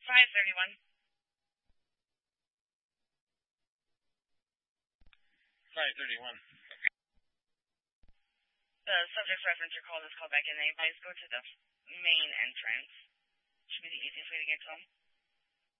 531. 531. The subject's reference your call is called back in. Please go to the main entrance. Should be the easiest way to get to him.